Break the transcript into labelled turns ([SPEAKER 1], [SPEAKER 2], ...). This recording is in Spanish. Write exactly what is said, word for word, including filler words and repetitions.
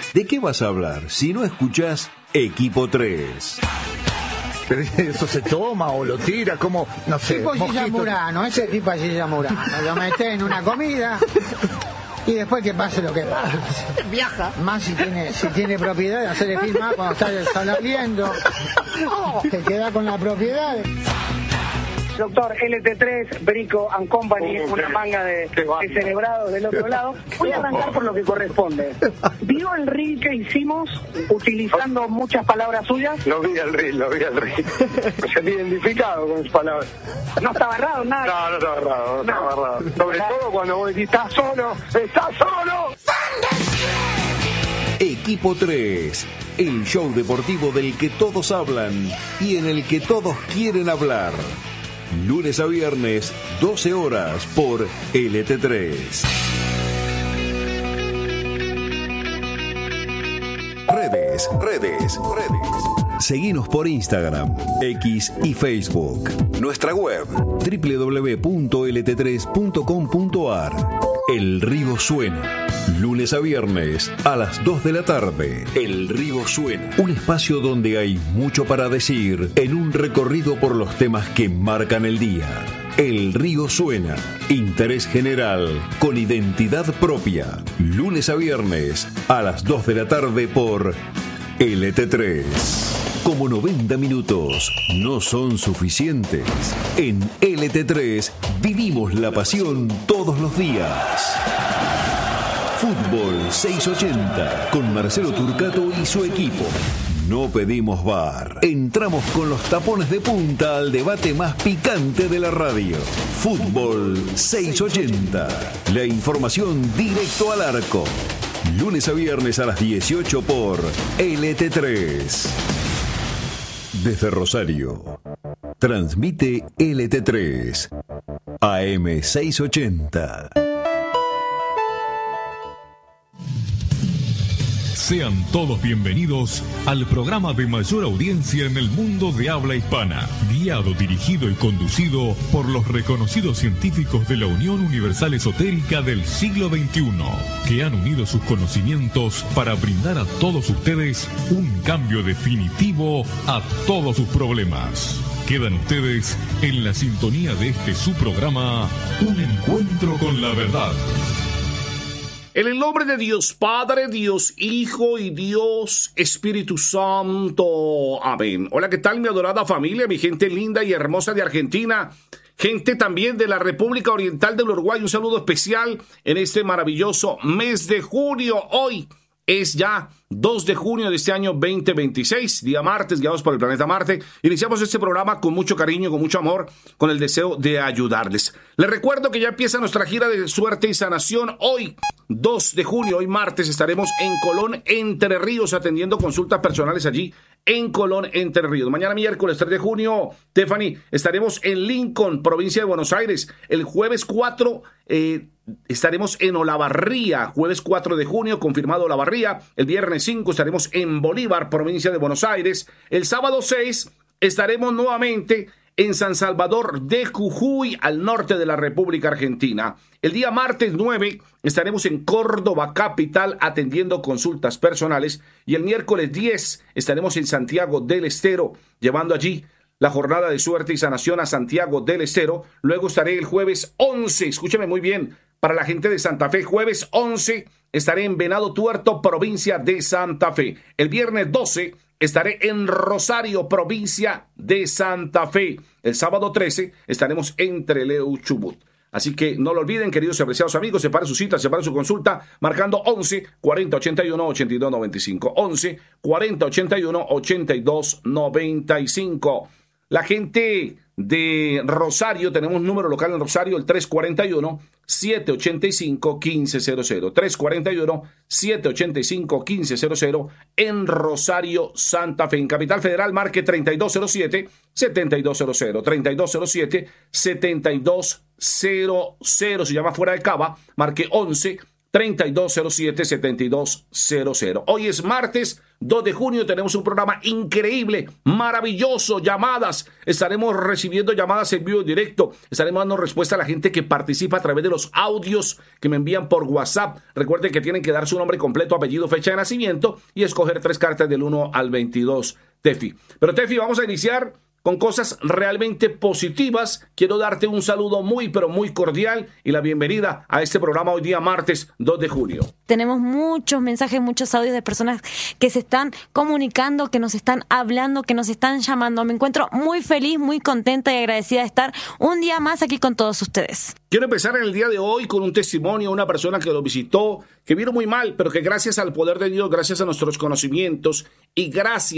[SPEAKER 1] ¿De qué vas a hablar si no escuchás Equipo tres?
[SPEAKER 2] Pero eso se toma o lo tira, como, no sé.
[SPEAKER 3] Tipo Gilla Murano, ese tipo es Gilla Murano. Lo metés en una comida y después que pase lo que pase.
[SPEAKER 4] Viaja.
[SPEAKER 3] Más si tiene, si tiene propiedad, hacerle firmar cuando está saliendo. Se queda con la propiedad.
[SPEAKER 5] Doctor L T tres, Brico and Company,
[SPEAKER 2] Oh,
[SPEAKER 5] una
[SPEAKER 2] qué-
[SPEAKER 5] manga de,
[SPEAKER 2] qué va-
[SPEAKER 5] de celebrados del otro lado. Voy a arrancar por lo que corresponde. ¿Vio el reel que hicimos utilizando muchas palabras suyas?
[SPEAKER 2] Lo vi al reel, lo vi al reel. Me sentí identificado con sus palabras.
[SPEAKER 5] No estaba errado, nada.
[SPEAKER 2] No, no estaba errado, no estaba
[SPEAKER 5] No.
[SPEAKER 2] errado. Sobre todo cuando vos decís, estás solo, estás solo.
[SPEAKER 1] Equipo tres, el show deportivo del que todos hablan y en el que todos quieren hablar. Lunes a viernes, doce horas por L T tres. Redes, redes, redes. Seguinos por Instagram, X y Facebook. Nuestra web, doble u doble u doble u punto l t tres punto com punto a r. El Río Suena. Lunes a viernes a las dos de la tarde. El Río Suena. Un espacio donde hay mucho para decir en un recorrido por los temas que marcan el día. El Río Suena. Interés general con identidad propia. Lunes a viernes a las dos de la tarde por L T tres. Como noventa minutos no son suficientes, en L T tres vivimos la pasión todos los días. Fútbol seiscientos ochenta con Marcelo Turcato y su equipo. No pedimos bar. Entramos con los tapones de punta al debate más picante de la radio. Fútbol seiscientos ochenta. La información directo al arco. Lunes a viernes a las dieciocho por L T tres. Desde Rosario. Transmite L T tres. A M seiscientos ochenta.
[SPEAKER 6] Sean todos bienvenidos al programa de mayor audiencia en el mundo de habla hispana, guiado, dirigido y conducido por los reconocidos científicos de la Unión Universal Esotérica del siglo veintiuno, que han unido sus conocimientos para brindar a todos ustedes un cambio definitivo a todos sus problemas. Quedan ustedes en la sintonía de este su programa, Un Encuentro con la Verdad.
[SPEAKER 7] En el nombre de Dios Padre, Dios Hijo y Dios Espíritu Santo. Amén. Hola, ¿qué tal mi adorada familia, mi gente linda y hermosa de Argentina? Gente también de la República Oriental del Uruguay. Un saludo especial en este maravilloso mes de junio. Hoy es ya dos de junio de este año veinte veintiséis, día martes, guiados por el planeta Marte. Iniciamos este programa con mucho cariño, con mucho amor, con el deseo de ayudarles. Les recuerdo que ya empieza nuestra gira de suerte y sanación. Hoy, dos de junio, hoy martes, estaremos en Colón, Entre Ríos, atendiendo consultas personales allí en Colón, Entre Ríos. Mañana miércoles tres de junio, Tiffany, estaremos en Lincoln, provincia de Buenos Aires. El jueves cuatro, eh, estaremos en Olavarría, jueves cuatro de junio, confirmado Olavarría. El viernes cinco estaremos en Bolívar, provincia de Buenos Aires. El sábado seis estaremos nuevamente en San Salvador de Jujuy, al norte de la República Argentina. El día martes nueve estaremos en Córdoba capital atendiendo consultas personales y el miércoles diez estaremos en Santiago del Estero llevando allí la jornada de suerte y sanación a Santiago del Estero. Luego estaré el jueves once, escúcheme muy bien, para la gente de Santa Fe, jueves once estaré en Venado Tuerto, provincia de Santa Fe. El viernes doce estaré en Rosario, provincia de Santa Fe. El sábado trece estaremos en Trelew, Chubut. Así que no lo olviden, queridos y apreciados amigos, separen su cita, separen su consulta, marcando once cuarenta ochenta y uno ochenta y dos noventa y cinco. once cuarenta ochenta y uno ochenta y dos noventa y cinco. La gente de Rosario, tenemos un número local en Rosario, el tres cuarenta y uno siete ochenta y cinco quince cero cero. tres cuarenta y uno siete ochenta y cinco quince cero cero en Rosario, Santa Fe. En Capital Federal, marque treinta y dos cero siete setenta y dos cero cero. treinta y dos cero siete setenta y dos cero cero. Si llama fuera de Cava, marque once treinta y dos cero siete, setenta y dos cero cero. Hoy es martes dos de junio, tenemos un programa increíble, maravilloso, llamadas. Estaremos recibiendo llamadas en vivo y directo. Estaremos dando respuesta a la gente que participa a través de los audios que me envían por WhatsApp. Recuerden que tienen que dar su nombre completo, apellido, fecha de nacimiento y escoger tres cartas del uno al veintidós, Tefi. Pero Tefi, vamos a iniciar con cosas realmente positivas. Quiero darte un saludo muy, pero muy cordial y la bienvenida a este programa hoy día martes dos de junio.
[SPEAKER 4] Tenemos muchos mensajes, muchos audios de personas que se están comunicando, que nos están hablando, que nos están llamando. Me encuentro muy feliz, muy contenta y agradecida de estar un día más aquí con todos ustedes.
[SPEAKER 7] Quiero empezar en el día de hoy con un testimonio de una persona que lo visitó, que vino muy mal, pero que gracias al poder de Dios, gracias a nuestros conocimientos y gracias